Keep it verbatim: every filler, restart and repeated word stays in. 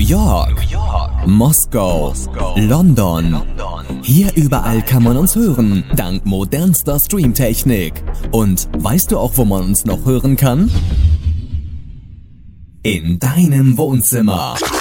York, Moskau, London. Hier überall kann man uns hören, dank modernster Streamtechnik. Und weißt du auch, wo man uns noch hören kann? In deinem Wohnzimmer.